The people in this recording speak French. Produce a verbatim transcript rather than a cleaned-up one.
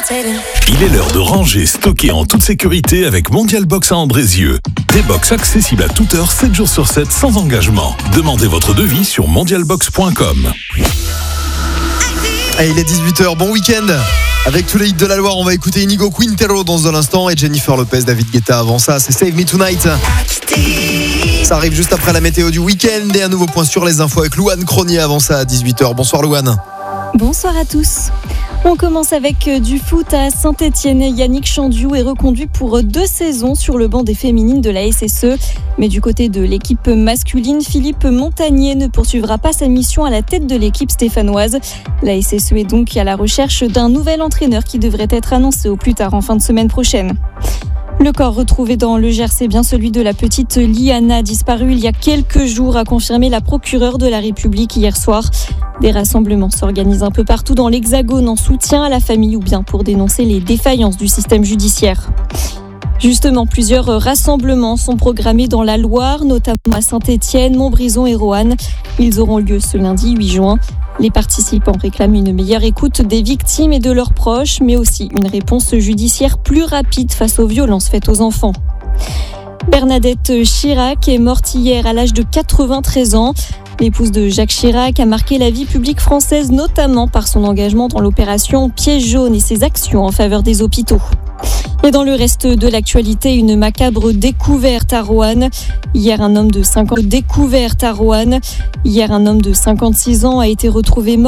Il est l'heure de ranger, stocker en toute sécurité avec Mondial Box à Andrézieux. Des box accessibles à toute heure, sept jours sur sept, sans engagement. Demandez votre devis sur mondial box point com. Et il est dix-huit heures, bon week-end. Avec tous les hits de la Loire, on va écouter Inigo Quintero dans un instant et Jennifer Lopez, David Guetta avant ça, c'est Save Me Tonight. Ça arrive juste après la météo du week-end et un nouveau point sur les infos avec Louane Cronier avant ça à dix-huit heures. Bonsoir Louane. Bonsoir à tous. On commence avec du foot à Saint-Etienne. Yannick Chandiou est reconduit pour deux saisons sur le banc des féminines de la S S E. Mais du côté de l'équipe masculine, Philippe Montagnier ne poursuivra pas sa mission à la tête de l'équipe stéphanoise. La S S E est donc à la recherche d'un nouvel entraîneur qui devrait être annoncé au plus tard en fin de semaine prochaine. Le corps retrouvé dans le Gers, c'est bien celui de la petite Liana, disparue il y a quelques jours, a confirmé la procureure de la République hier soir. Des rassemblements s'organisent un peu partout dans l'Hexagone en soutien à la famille ou bien pour dénoncer les défaillances du système judiciaire. Justement, plusieurs rassemblements sont programmés dans la Loire, notamment à Saint-Etienne, Montbrison et Roanne. Ils auront lieu ce lundi huit juin. Les participants réclament une meilleure écoute des victimes et de leurs proches, mais aussi une réponse judiciaire plus rapide face aux violences faites aux enfants. Bernadette Chirac est morte hier à l'âge de quatre-vingt-treize ans. L'épouse de Jacques Chirac a marqué la vie publique française, notamment par son engagement dans l'opération Piège jaune et ses actions en faveur des hôpitaux. Et dans le reste de l'actualité, une macabre découverte à Roanne. Hier, un homme de cinquante découverte à Roanne. Hier, un homme de cinquante-six ans a été retrouvé mort